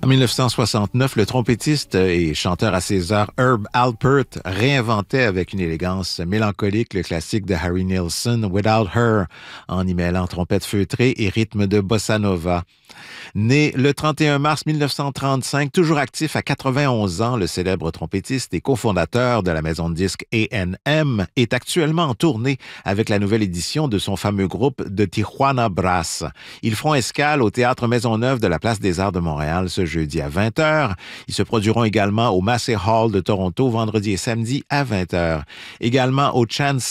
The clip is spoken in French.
En 1969, le trompettiste et chanteur à César Herb Alpert réinventait avec une élégance mélancolique le classique de Harry Nilsson, Without Her, en y mêlant trompette feutrée et rythme de bossa nova. Né le 31 mars 1935, toujours actif à 91 ans, le célèbre trompettiste et cofondateur de la maison de disques A&M est actuellement en tournée avec la nouvelle édition de son fameux groupe de Tijuana Brass. Ils feront escale au Théâtre Maisonneuve de la Place des Arts de Montréal ce jeudi à 20h. Ils se produiront également au Massey Hall de Toronto vendredi et samedi à 20h. Également au Chance